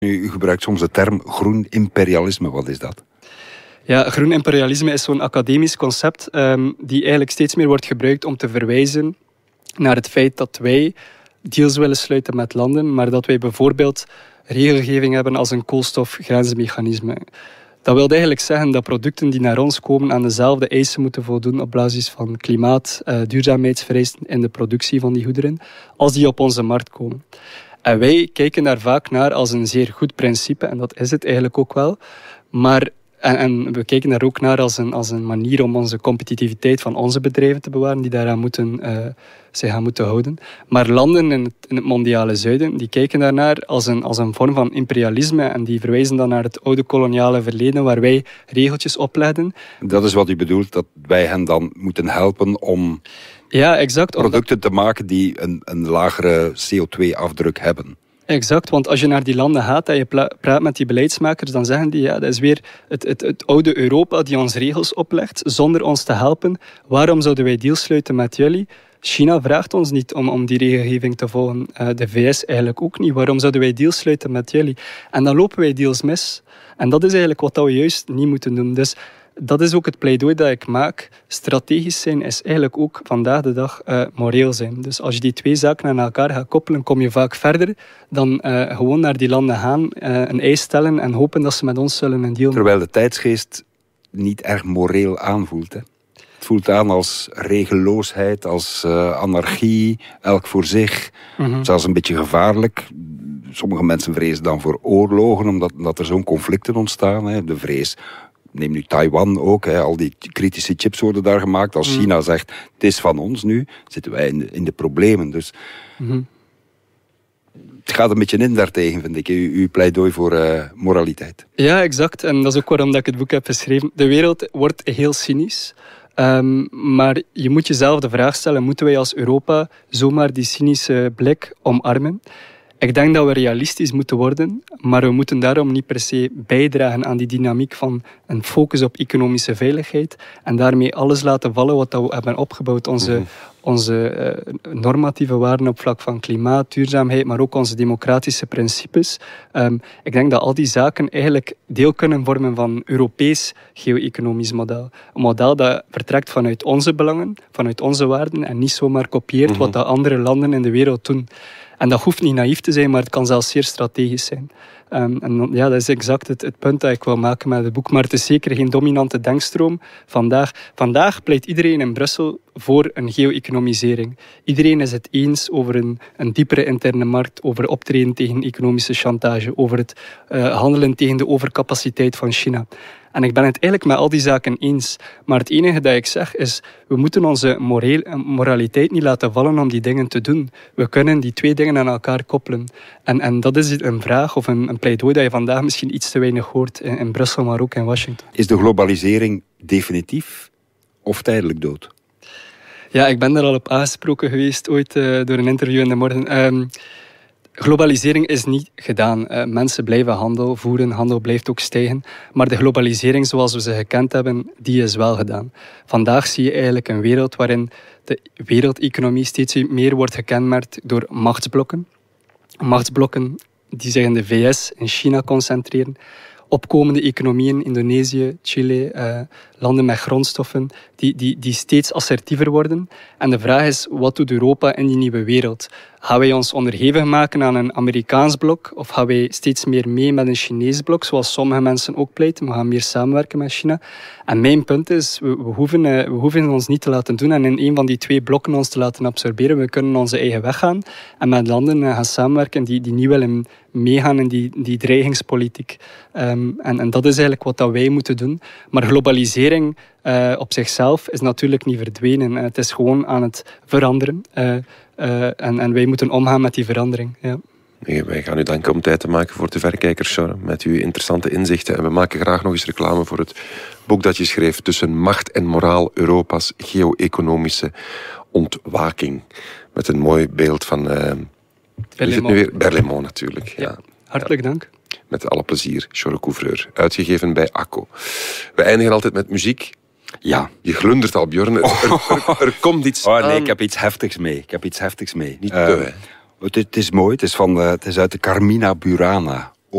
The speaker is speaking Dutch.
U gebruikt soms de term groen imperialisme. Wat is dat? Ja, groen imperialisme is zo'n academisch concept die eigenlijk steeds meer wordt gebruikt om te verwijzen naar het feit dat wij deals willen sluiten met landen, maar dat wij bijvoorbeeld regelgeving hebben als een koolstofgrensmechanisme. Dat wil eigenlijk zeggen dat producten die naar ons komen aan dezelfde eisen moeten voldoen op basis van klimaat, duurzaamheidsvereisten in de productie van die goederen, als die op onze markt komen. En wij kijken daar vaak naar als een zeer goed principe, en dat is het eigenlijk ook wel. Maar, en we kijken daar ook naar als een manier om onze competitiviteit van onze bedrijven te bewaren, die daaraan zich aan moeten houden. Maar landen in het mondiale zuiden, die kijken daarnaar als een vorm van imperialisme en die verwijzen dan naar het oude koloniale verleden waar wij regeltjes oplegden. Dat is wat u bedoelt, dat wij hen dan moeten helpen om producten te maken die een lagere CO2-afdruk hebben. Exact, want als je naar die landen gaat en je praat met die beleidsmakers, dan zeggen die, dat is weer het oude Europa die ons regels oplegt, zonder ons te helpen. Waarom zouden wij deals sluiten met jullie? China vraagt ons niet om die regelgeving te volgen. De VS eigenlijk ook niet. Waarom zouden wij deals sluiten met jullie? En dan lopen wij deals mis. En dat is eigenlijk wat we juist niet moeten doen. Dus dat is ook het pleidooi dat ik maak. Strategisch zijn is eigenlijk ook vandaag de dag moreel zijn. Dus als je die twee zaken aan elkaar gaat koppelen, kom je vaak verder dan gewoon naar die landen gaan, een eis stellen en hopen dat ze met ons zullen een deal maken. Terwijl de tijdsgeest niet erg moreel aanvoelt. Hè? Het voelt aan als regeloosheid, als anarchie, elk voor zich. Zelfs een beetje gevaarlijk. Sommige mensen vrezen dan voor oorlogen, omdat er zo'n conflicten ontstaan. Hè? De vrees... Neem nu Taiwan ook, al die kritische chips worden daar gemaakt. Als China zegt, het is van ons nu, zitten wij in de problemen. Dus het gaat een beetje in daartegen, vind ik. Uw pleidooi voor moraliteit. Ja, exact. En dat is ook waarom dat ik het boek heb geschreven. De wereld wordt heel cynisch. Maar je moet jezelf de vraag stellen, moeten wij als Europa zomaar die cynische blik omarmen? Ik denk dat we realistisch moeten worden, maar we moeten daarom niet per se bijdragen aan die dynamiek van een focus op economische veiligheid en daarmee alles laten vallen wat we hebben opgebouwd. Onze normatieve waarden op vlak van klimaat, duurzaamheid, maar ook onze democratische principes. Ik denk dat al die zaken eigenlijk deel kunnen vormen van een Europees geo-economisch model. Een model dat vertrekt vanuit onze belangen, vanuit onze waarden en niet zomaar kopieert wat de andere landen in de wereld doen. En dat hoeft niet naïef te zijn, maar het kan zelfs zeer strategisch zijn. En ja, dat is exact het punt dat ik wil maken met het boek. Maar het is zeker geen dominante denkstroom. Vandaag pleit iedereen in Brussel voor een geo-economisering. Iedereen is het eens over een diepere interne markt, over optreden tegen economische chantage, over het handelen tegen de overcapaciteit van China. En ik ben het eigenlijk met al die zaken eens. Maar het enige dat ik zeg is, we moeten onze moraliteit niet laten vallen om die dingen te doen. We kunnen die twee dingen aan elkaar koppelen. En dat is een vraag of een pleidooi dat je vandaag misschien iets te weinig hoort in Brussel, maar ook in Washington. Is de globalisering definitief of tijdelijk dood? Ja, ik ben daar al op aangesproken geweest ooit door een interview in de morgen. Globalisering is niet gedaan. Mensen blijven handel voeren, handel blijft ook stijgen. Maar de globalisering zoals we ze gekend hebben, die is wel gedaan. Vandaag zie je eigenlijk een wereld waarin de wereldeconomie steeds meer wordt gekenmerkt door machtsblokken. Machtsblokken die zich in de VS en China concentreren. Opkomende economieën, Indonesië, Chile, landen met grondstoffen, die steeds assertiever worden. En de vraag is, wat doet Europa in die nieuwe wereld? Gaan wij ons onderhevig maken aan een Amerikaans blok? Of gaan wij steeds meer mee met een Chinees blok, zoals sommige mensen ook pleiten? We gaan meer samenwerken met China. En mijn punt is, we hoeven ons niet te laten doen en in een van die twee blokken ons te laten absorberen. We kunnen onze eigen weg gaan en met landen gaan samenwerken die niet willen meegaan in die dreigingspolitiek. En dat is eigenlijk wat dat wij moeten doen. Maar globalisering op zichzelf is natuurlijk niet verdwenen. Het is gewoon aan het veranderen. En wij moeten omgaan met die verandering. Ja. Wij gaan u danken om tijd te maken voor de Verkijkersshow met uw interessante inzichten. En we maken graag nog eens reclame voor het boek dat je schreef Tussen macht en moraal, Europa's geo-economische ontwaking. Met een mooi beeld van... Berlaymont natuurlijk. Ja. Hartelijk dank. Met alle plezier, Sjorre Couvreur. Uitgegeven bij Akko. We eindigen altijd met muziek. Ja. Je glundert al, Björn. Er komt iets aan. Nee, ik heb iets heftigs mee. Niet te. Het is mooi. Het is uit de Carmina Burana